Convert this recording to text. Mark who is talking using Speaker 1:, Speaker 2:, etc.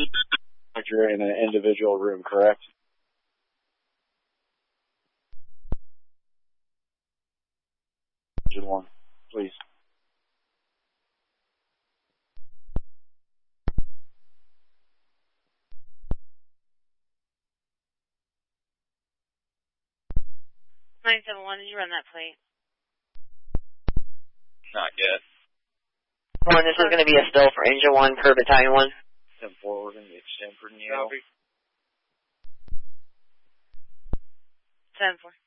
Speaker 1: You're in an individual room, correct? Engine 1, please.
Speaker 2: Did you run that plate?
Speaker 1: Not yet.
Speaker 3: 1, this is going to be a still for Engine 1 per Battalion 1.
Speaker 1: 10-4, we're going to extend for Neil.
Speaker 2: 10-4.